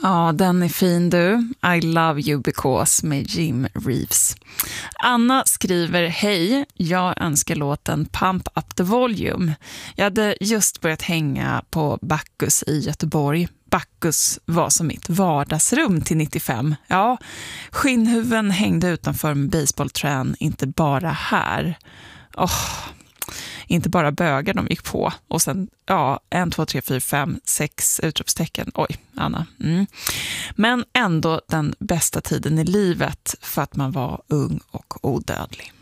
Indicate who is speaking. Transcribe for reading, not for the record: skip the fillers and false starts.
Speaker 1: Ja, den är fin du. I love you because med Jim Reeves. Anna skriver, hej, jag önskar låten Pump Up the Volume. Jag hade just börjat hänga på Bacchus i Göteborg. Bacchus var som mitt vardagsrum till 95. Ja, skinnhuven hängde utanför med baseballträn, inte bara här. Inte bara bögar de gick på. Och sen, 1, 2, 3, 4, 5, 6 utropstecken. Oj, Anna. Men ändå den bästa tiden i livet för att man var ung och odödlig.